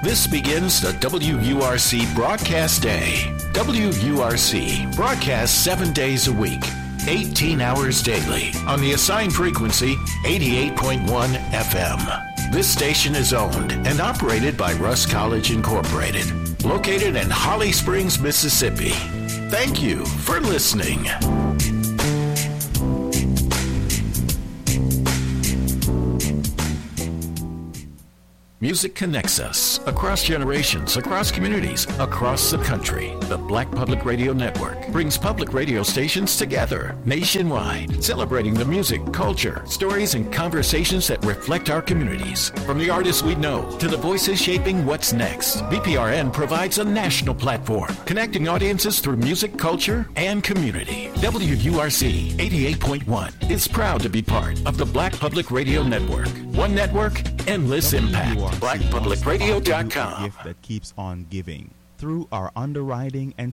This begins the WURC Broadcast Day. WURC broadcasts 7 days a week, 18 hours daily on the assigned frequency 88.1 FM. This station is owned and operated by Russ College Incorporated, located in Holly Springs, Mississippi. Thank you for listening. Music connects us across generations, across communities, across the country. The Black Public Radio Network brings public radio stations together nationwide, celebrating the music, culture, stories, and conversations that reflect our communities. From the artists we know to the voices shaping what's next, BPRN provides a national platform, connecting audiences through music, culture, and community. WURC 88.1 is proud to be part of the Black Public Radio Network. One network, endless impact. BlackPublicRadio.com. Gift that keeps on giving. Through our underwriting and